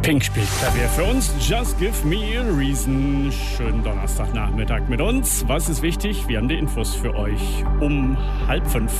Pink spielt Klavier für uns. Just give me a reason. Schönen Donnerstagnachmittag mit uns. Was ist wichtig? Wir haben die Infos für euch um 4:30.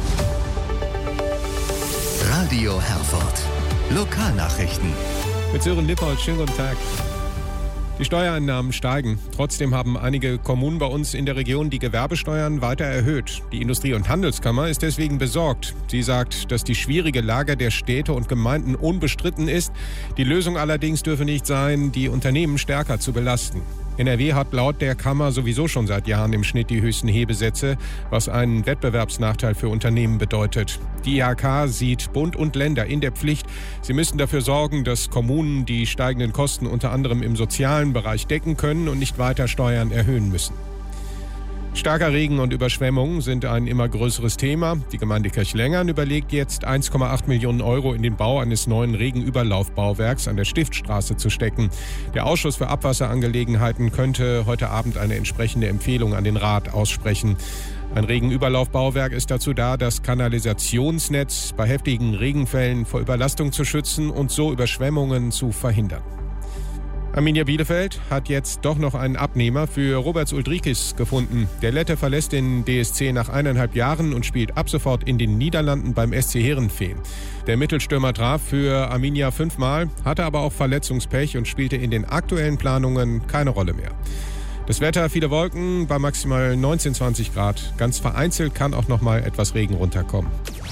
Radio Herford. Lokalnachrichten. Mit Sören Lippold, schönen guten Tag. Die Steuereinnahmen steigen. Trotzdem haben einige Kommunen bei uns in der Region die Gewerbesteuern weiter erhöht. Die Industrie- und Handelskammer ist deswegen besorgt. Sie sagt, dass die schwierige Lage der Städte und Gemeinden unbestritten ist. Die Lösung allerdings dürfe nicht sein, die Unternehmen stärker zu belasten. NRW hat laut der Kammer sowieso schon seit Jahren im Schnitt die höchsten Hebesätze, was einen Wettbewerbsnachteil für Unternehmen bedeutet. Die IHK sieht Bund und Länder in der Pflicht. Sie müssen dafür sorgen, dass Kommunen die steigenden Kosten unter anderem im sozialen Bereich decken können und nicht weiter Steuern erhöhen müssen. Starker Regen und Überschwemmungen sind ein immer größeres Thema. Die Gemeinde Kirchlengern überlegt jetzt, 1,8 Millionen Euro in den Bau eines neuen Regenüberlaufbauwerks an der Stiftstraße zu stecken. Der Ausschuss für Abwasserangelegenheiten könnte heute Abend eine entsprechende Empfehlung an den Rat aussprechen. Ein Regenüberlaufbauwerk ist dazu da, das Kanalisationsnetz bei heftigen Regenfällen vor Überlastung zu schützen und so Überschwemmungen zu verhindern. Arminia Bielefeld hat jetzt doch noch einen Abnehmer für Roberts Uldrikis gefunden. Der Lette verlässt den DSC nach 1,5 Jahren und spielt ab sofort in den Niederlanden beim SC Heerenveen. Der Mittelstürmer traf für Arminia 5-mal, hatte aber auch Verletzungspech und spielte in den aktuellen Planungen keine Rolle mehr. Das Wetter, viele Wolken bei maximal 19-20 Grad. Ganz vereinzelt kann auch noch mal etwas Regen runterkommen.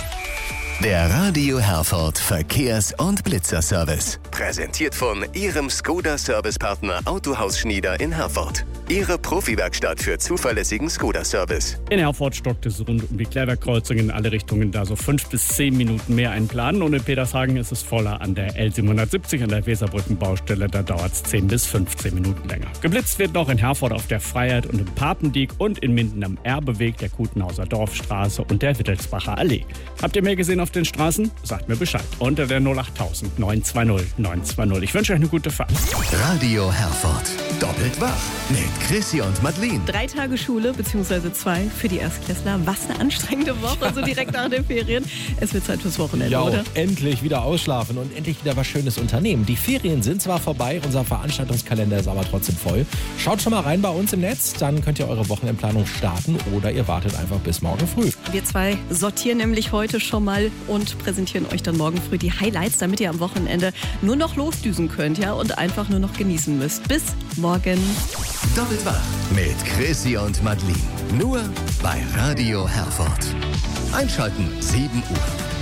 Der Radio Herford Verkehrs- und Blitzerservice. Präsentiert von Ihrem Skoda-Servicepartner Autohaus Schnieder in Herford. Ihre Profi-Werkstatt für zuverlässigen Skoda-Service. In Herford stockt es rund um die Klärwerkkreuzung in alle Richtungen, da so 5 bis 10 Minuten mehr einplanen. Und in Petershagen ist es voller an der L770 an der Weserbrückenbaustelle. Da dauert es 10 bis 15 Minuten länger. Geblitzt wird noch in Herford auf der Freiheit und im Papendiek und in Minden am Erbeweg, der Kutenhauser Dorfstraße und der Wittelsbacher Allee. Habt ihr mehr gesehen auf den Straßen? Sagt mir Bescheid. Unter der 08000 920 920. Ich wünsche euch eine gute Fahrt. Radio Herford. Doppelt wach mit Chrissy und Madeleine. 3 Tage Schule, beziehungsweise 2 für die Erstklässler. Was eine anstrengende Woche, so direkt nach den Ferien. Es wird Zeit fürs Wochenende, ja, oder? Endlich wieder ausschlafen und endlich wieder was Schönes unternehmen. Die Ferien sind zwar vorbei, unser Veranstaltungskalender ist aber trotzdem voll. Schaut schon mal rein bei uns im Netz, dann könnt ihr eure Wochenendplanung starten oder ihr wartet einfach bis morgen früh. Wir 2 sortieren nämlich heute schon mal und präsentieren euch dann morgen früh die Highlights, damit ihr am Wochenende nur noch losdüsen könnt, ja, und einfach nur noch genießen müsst. Bis morgen. Doppelt wach mit Chrissy und Madeleine. Nur bei Radio Herford. Einschalten 7 Uhr.